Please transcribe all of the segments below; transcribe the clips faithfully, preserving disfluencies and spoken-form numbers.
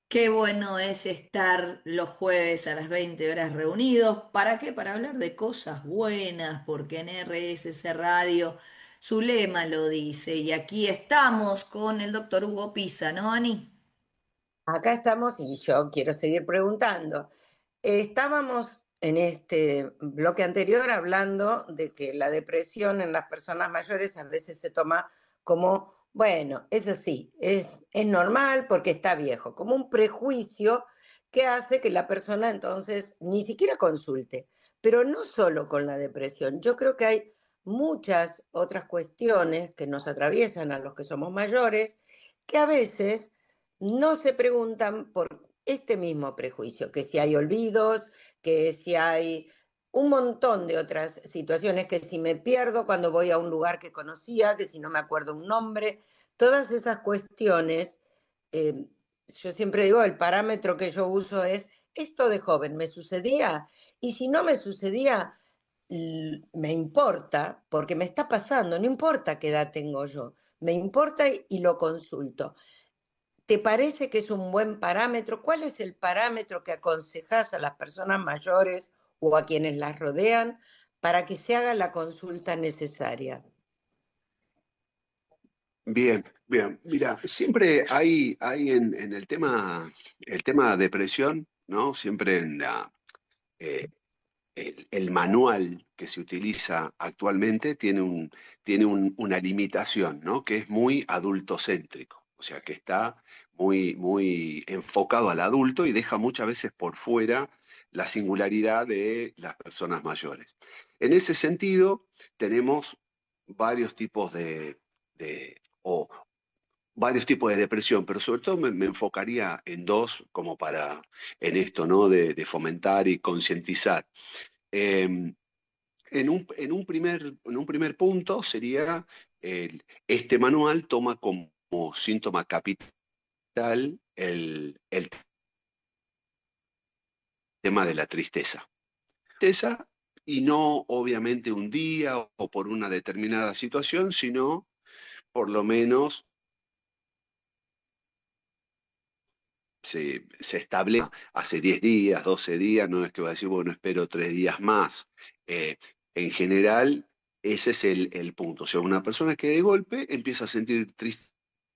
Qué bueno es estar los jueves a las veinte horas reunidos. ¿Para qué? Para hablar de cosas buenas, porque en R S C Radio su lema lo dice. Y aquí estamos con el doctor Hugo Pisa, ¿no, Ani? Acá estamos y yo quiero seguir preguntando. Eh, Estábamos en este bloque anterior hablando de que la depresión en las personas mayores a veces se toma como, bueno, eso sí, es, es normal porque está viejo, como un prejuicio que hace que la persona entonces ni siquiera consulte. Pero no solo con la depresión, yo creo que hay muchas otras cuestiones que nos atraviesan a los que somos mayores que a veces no se preguntan por este mismo prejuicio, que si hay olvidos, que si hay un montón de otras situaciones, que si me pierdo cuando voy a un lugar que conocía, que si no me acuerdo un nombre, todas esas cuestiones, eh, yo siempre digo, el parámetro que yo uso es, esto de joven me sucedía, y si no me sucedía, me importa, porque me está pasando, no importa qué edad tengo yo, me importa y, y lo consulto. ¿Te parece que es un buen parámetro? ¿Cuál es el parámetro que aconsejas a las personas mayores o a quienes las rodean para que se haga la consulta necesaria? Bien, bien. Mira, siempre hay, hay en, en el tema, el tema depresión, ¿no? Siempre en la, eh, el, el manual que se utiliza actualmente tiene un, tiene un- una limitación, ¿no? Que es muy adultocéntrico. O sea, que está muy, muy enfocado al adulto y deja muchas veces por fuera la singularidad de las personas mayores. En ese sentido, tenemos varios tipos de, de- o varios tipos de depresión, pero sobre todo me, me enfocaría en dos como para, en esto, ¿no? De, de fomentar y concientizar. Eh, en un, en un primer, en un primer punto sería, el- este manual toma como síntoma capital el, el tema de la tristeza. Tristeza, y no obviamente un día o por una determinada situación, sino por lo menos se, se establece hace diez días, doce días, no es que va a decir, bueno, espero tres días más. Eh, en general, ese es el, el punto. O sea, una persona que de golpe empieza a sentir tristeza,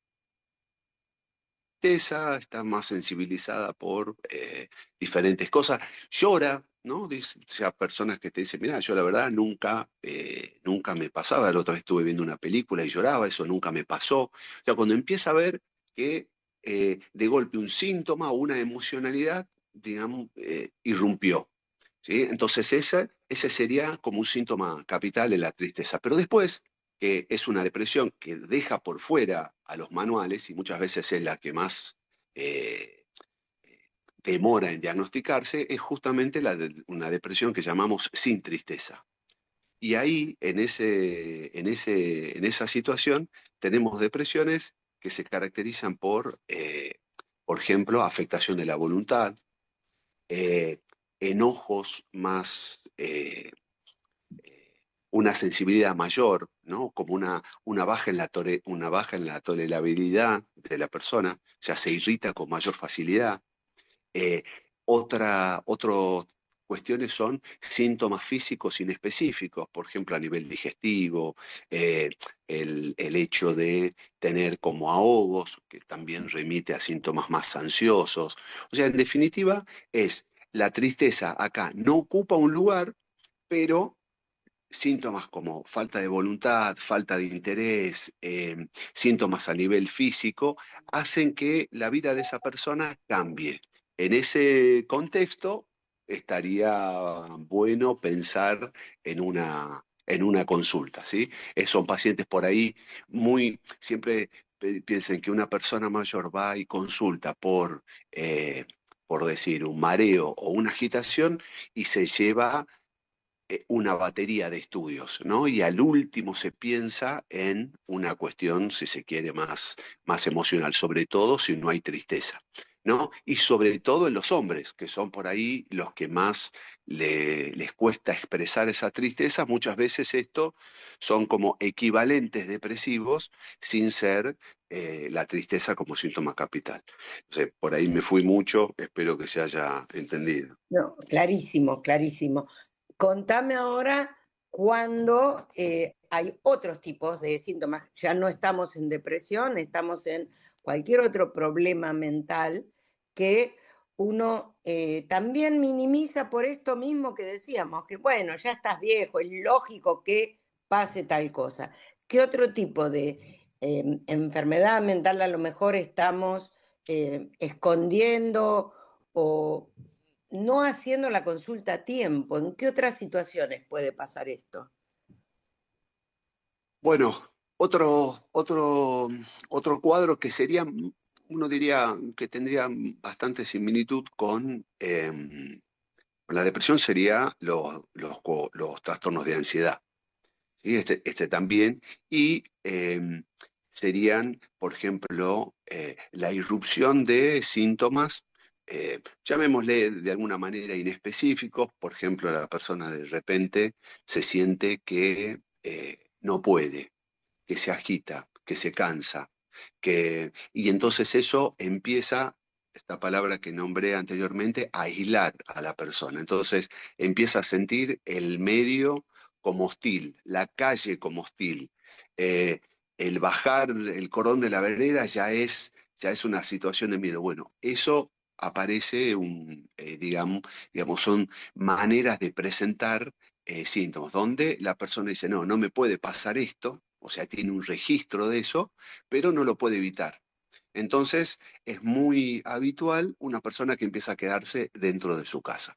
está más sensibilizada por eh, diferentes cosas, llora, ¿no? Dice, o sea, personas que te dicen, mira, yo la verdad nunca, eh, nunca me pasaba, la otra vez estuve viendo una película y lloraba, eso nunca me pasó. O sea, cuando empieza a ver que eh, de golpe un síntoma o una emocionalidad, digamos, eh, irrumpió. ¿Sí? Entonces ese, ese sería como un síntoma capital de la tristeza. Pero después, que es una depresión que deja por fuera a los manuales y muchas veces es la que más eh, demora en diagnosticarse, es justamente la de una depresión que llamamos sin tristeza. Y ahí, en ese, en ese, en esa situación, tenemos depresiones que se caracterizan por, eh, por ejemplo, afectación de la voluntad, eh, enojos más, eh, una sensibilidad mayor, ¿no? Como una, una baja en la tore- una baja en la tolerabilidad de la persona, o sea, se irrita con mayor facilidad. Eh, otra, otras cuestiones son síntomas físicos inespecíficos, por ejemplo, a nivel digestivo, eh, el, el hecho de tener como ahogos, que también remite a síntomas más ansiosos. O sea, en definitiva, es la tristeza acá no ocupa un lugar, pero síntomas como falta de voluntad, falta de interés, eh, síntomas a nivel físico, hacen que la vida de esa persona cambie. En ese contexto, estaría bueno pensar en una, en una consulta, ¿sí? Eh, son pacientes por ahí muy, siempre eh, piensen que una persona mayor va y consulta por, eh, por decir, un mareo o una agitación y se lleva eh, una batería de estudios, ¿no? Y al último se piensa en una cuestión, si se quiere, más, más emocional, sobre todo si no hay tristeza, ¿no? Y sobre todo en los hombres, que son por ahí los que más le- les cuesta expresar esa tristeza, muchas veces esto son como equivalentes depresivos sin ser eh, la tristeza como síntoma capital. Entonces, por ahí me fui mucho, espero que se haya entendido. No, clarísimo, clarísimo. Contame ahora cuando eh, hay otros tipos de síntomas. Ya no estamos en depresión, estamos en cualquier otro problema mental que uno eh, también minimiza por esto mismo que decíamos, que bueno, ya estás viejo, es lógico que pase tal cosa. ¿Qué otro tipo de eh, enfermedad mental a lo mejor estamos eh, escondiendo o no haciendo la consulta a tiempo? ¿En qué otras situaciones puede pasar esto? Bueno, otro, otro, otro cuadro que sería, uno diría que tendría bastante similitud con, em, con la depresión sería los, los, co- los trastornos de ansiedad. ¿Sí? Este, este también, y em, serían, por ejemplo, eh, la irrupción de síntomas, eh, llamémosle de alguna manera inespecíficos. Por ejemplo, la persona de repente se siente que eh, no puede, que se agita, que se cansa, que, y entonces eso empieza, esta palabra que nombré anteriormente, a aislar a la persona. Entonces empieza a sentir el medio como hostil, la calle como hostil. Eh, el bajar el cordón de la vereda ya es, ya es una situación de miedo. Bueno, eso aparece, un, eh, digamos, digamos, son maneras de presentar eh, síntomas, donde la persona dice, no, no me puede pasar esto, o sea, tiene un registro de eso, pero no lo puede evitar. Entonces, es muy habitual una persona que empieza a quedarse dentro de su casa.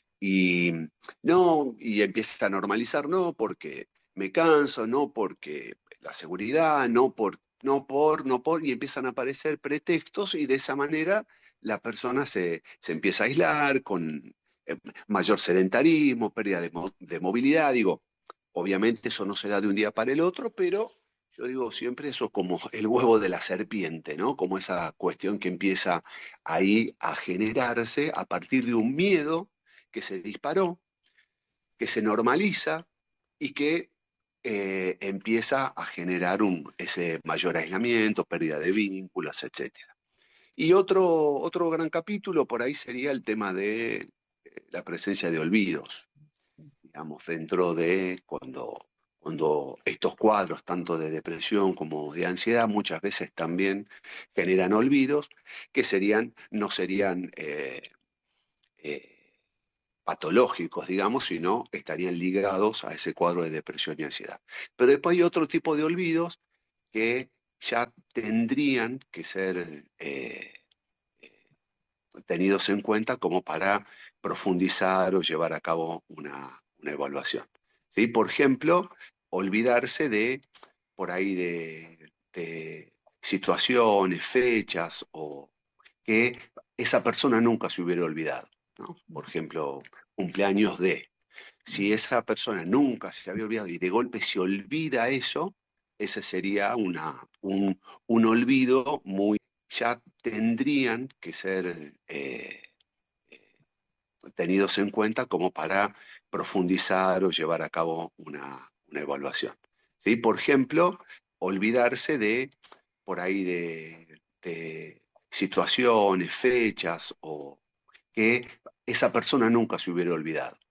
Y no, y empieza a normalizar, no porque me canso, no porque la seguridad, no por, no por, no por, y empiezan a aparecer pretextos y de esa manera la persona se, se empieza a aislar con eh, mayor sedentarismo, pérdida de, mo- de movilidad. Digo, obviamente eso no se da de un día para el otro, pero yo digo siempre eso como el huevo de la serpiente, ¿no? Como esa cuestión que empieza ahí a generarse a partir de un miedo que se disparó, que se normaliza y que eh, empieza a generar un, ese mayor aislamiento, pérdida de vínculos, etcétera. Y otro, otro gran capítulo por ahí sería el tema de eh, la presencia de olvidos, digamos, dentro de cuando, cuando estos cuadros, tanto de depresión como de ansiedad, muchas veces también generan olvidos, que serían, no serían eh, eh, patológicos, digamos, sino estarían ligados a ese cuadro de depresión y ansiedad. Pero después hay otro tipo de olvidos que ya tendrían que ser eh, tenidos en cuenta como para profundizar o llevar a cabo una, una evaluación. ¿Sí? Por ejemplo, olvidarse de, por ahí, de, de situaciones, fechas o que esa persona nunca se hubiera olvidado, ¿no? Por ejemplo, cumpleaños de. Si esa persona nunca se había olvidado y de golpe se olvida eso, ese sería una, un, un olvido muy, ya tendrían que ser eh, tenidos en cuenta como para profundizar o llevar a cabo una, una evaluación. ¿Sí? Por ejemplo, olvidarse de, por ahí, de, de situaciones, fechas o que esa persona nunca se hubiera olvidado.